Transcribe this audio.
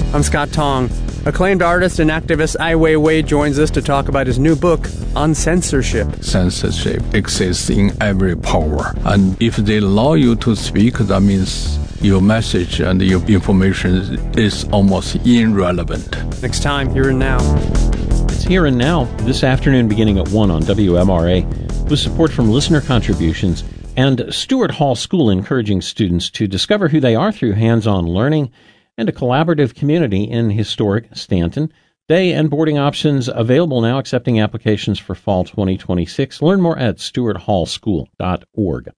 I'm Scott Tong. Acclaimed artist and activist Ai Weiwei joins us to talk about his new book on censorship. Censorship exists in every power. And if they allow you to speak, that means your message and your information is almost irrelevant. Next time, Here and Now. It's Here and Now, this afternoon beginning at 1 on WMRA, with support from listener contributions and Stewart Hall School encouraging students to discover who they are through hands-on learning and a collaborative community in historic Stanton. Day and boarding options available now, accepting applications for fall 2026. Learn more at stewarthallschool.org.